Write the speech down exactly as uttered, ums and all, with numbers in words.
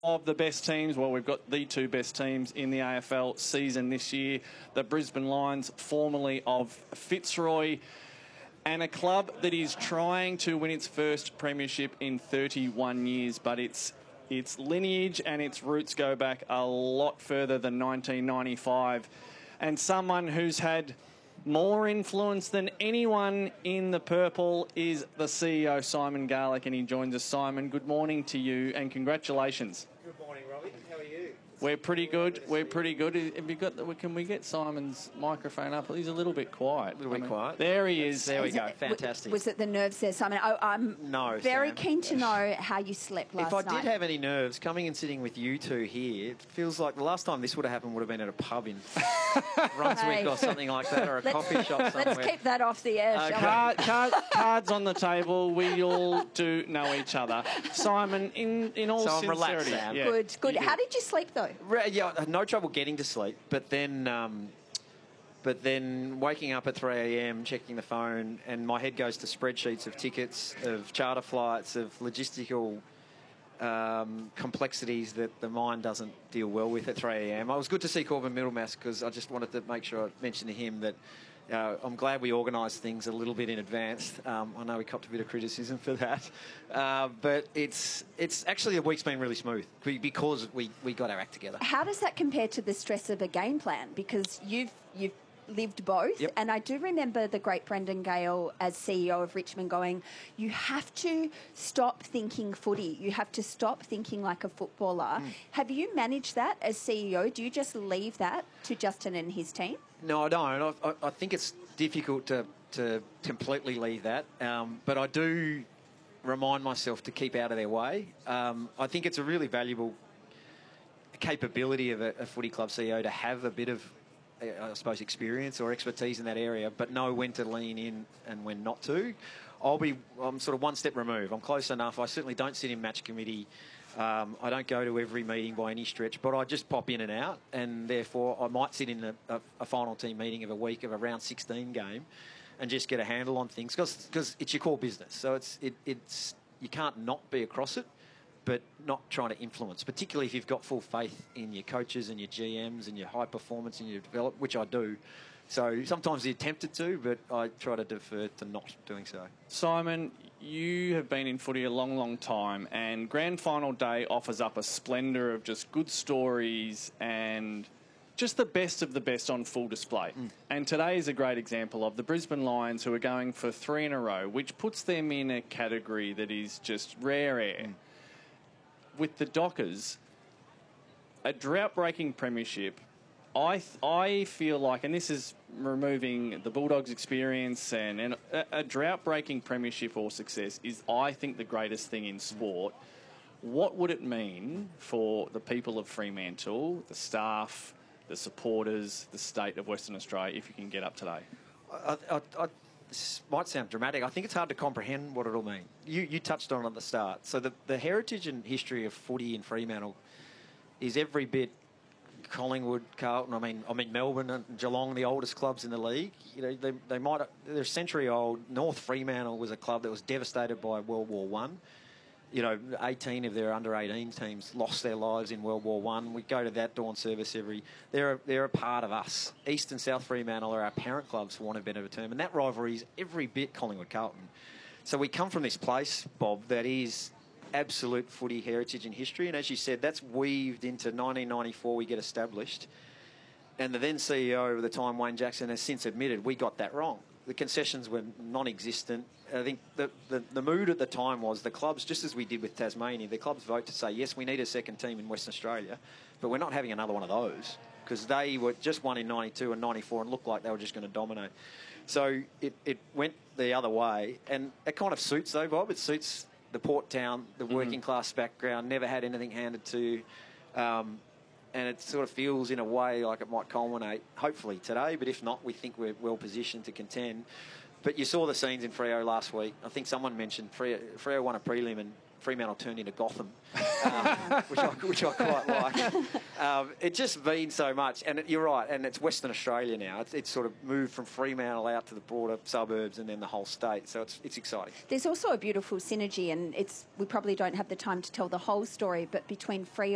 of the best teams. Well, we've got the two best teams in the A F L season this year. The Brisbane Lions, formerly of Fitzroy, and a club that is trying to win its first premiership in thirty-one years, but its its lineage and its roots go back a lot further than nineteen ninety-five. And someone who's had more influence than anyone in the purple is the C E O, Simon Garlick, and he joins us. Simon, good morning to you and congratulations. Good morning, Robbie. How are you? We're pretty good. We're pretty good. Have you got? The, can we get Simon's microphone up? He's a little bit quiet. A little bit I mean, quiet. There he is. There we is go. It, Fantastic. Was it the nerves there, Simon? I, I'm no, very Sam. keen to know how you slept last if I night. did have any nerves, coming and sitting with you two here, it feels like the last time this would have happened would have been at a pub in Brunswick Hey. or something like that, or a let's, coffee shop somewhere. Let's keep that off the air, Okay. shall Card, card, cards on the table. We all do know each other. Simon, in, in all So I'm sincerity. relaxed, Sam. Yeah, Good, good. you How do. did you sleep, though? Re- yeah, I had no trouble getting to sleep, but then, um, but then waking up at three a m, checking the phone, and my head goes to spreadsheets of tickets, of charter flights, of logistical um, complexities that the mind doesn't deal well with at three a m. It was good to see Corbin Middlemass because I just wanted to make sure I mentioned to him that uh, I'm glad we organised things a little bit in advance. Um, I know we copped a bit of criticism for that, uh, but it's it's actually the week's been really smooth because we, we got our act together. How does that compare to the stress of a game plan? Because you've you've lived both, Yep. and I do remember the great Brendan Gale as C E O of Richmond going, you have to stop thinking footy. You have to stop thinking like a footballer. Mm. Have you managed that as C E O? Do you just leave that to Justin and his team? No, I don't. I, I think it's difficult to, to completely leave that, um, but I do remind myself to keep out of their way. Um, I think it's a really valuable capability of a, a footy club C E O to have a bit of, I suppose, experience or expertise in that area, but know when to lean in and when not to. I'll be, I'm sort of one step removed. I'm close enough. I certainly don't sit in match committee. Um, I don't go to every meeting by any stretch, but I just pop in and out, and therefore I might sit in a, a, a final team meeting of a week of a round sixteen game and just get a handle on things because it's your core business. So it's it, it's you can't not be across it, but not trying to influence, particularly if you've got full faith in your coaches and your G Ms and your high performance and your develop, which I do. So sometimes you're tempted to, but I try to defer to not doing so. Simon, you have been in footy a long, long time, and Grand Final Day offers up a splendour of just good stories and just the best of the best on full display. Mm. And today is a great example of the Brisbane Lions, who are going for three in a row, which puts them in a category that is just rare air. Mm. With the Dockers, a drought-breaking premiership, I th I feel like, and this is removing the Bulldogs' experience, and, and a, a drought-breaking premiership or success is, I think, the greatest thing in sport. What would it mean for the people of Fremantle, the staff, the supporters, the state of Western Australia, if you can get up today? I, I, I, this might sound dramatic. I think it's hard to comprehend what it'll mean. You, you touched on it at the start. So the, the heritage and history of footy in Fremantle is every bit Collingwood, Carlton, I mean, I mean Melbourne and Geelong, the oldest clubs in the league. You know, they, they might, they're a century old. North Fremantle was a club that was devastated by World War One. You know, eighteen of their under eighteen teams lost their lives in World War One. We go to that dawn service every. They're a, they're a part of us. East and South Fremantle are our parent clubs, for want of a better term, and that rivalry is every bit Collingwood, Carlton. So we come from this place, Bob, that is absolute footy heritage and history, and as you said, that's weaved into nineteen ninety-four. We get established, and the then C E O at the time, Wayne Jackson, has since admitted we got that wrong. The concessions were non-existent. I think the, the, the mood at the time was the clubs, just as we did with Tasmania, the clubs vote to say, yes, we need a second team in Western Australia, but we're not having another one of those because they were just won in ninety-two and ninety-four and looked like they were just going to dominate. So it, it went the other way, and it kind of suits, though, Bob. It suits the port town, the working mm-hmm. class background, never had anything handed to um, and it sort of feels in a way like it might culminate, hopefully, today. But if not, we think we're well positioned to contend. But you saw the scenes in Freo last week. I think someone mentioned Freo, Freo won a prelim and Fremantle turned into Gotham, um, which, I, which I quite like. Um, it just means so much. And it, you're right, and it's Western Australia now. It's, it's sort of moved from Fremantle out to the broader suburbs and then the whole state. So it's, it's exciting. There's also a beautiful synergy, and it's we probably don't have the time to tell the whole story, but between Freo